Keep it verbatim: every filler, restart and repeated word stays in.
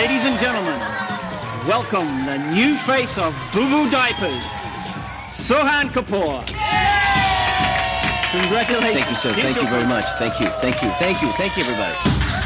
Ladies and gentlemen, welcome the new face of Boo Boo Diapers, Sohan Kapoor. Congratulations. Thank you, sir. Thank you very much. Thank you. Thank you. Thank you. Thank you, everybody.